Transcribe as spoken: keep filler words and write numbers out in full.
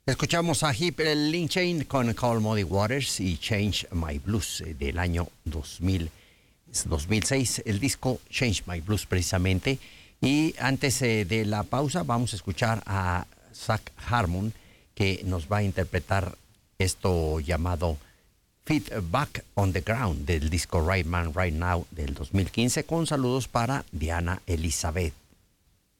Escuchamos a Hip Lynchain con Call Muddy Waters y Change My Blues eh, del año dos mil, dos mil seis, el disco Change My Blues precisamente. Y antes eh, de la pausa vamos a escuchar a Zach Harmon, que nos va a interpretar esto llamado Feet Back on the Ground del disco Right Man Right Now del dos mil quince, con saludos para Diana Elizabeth.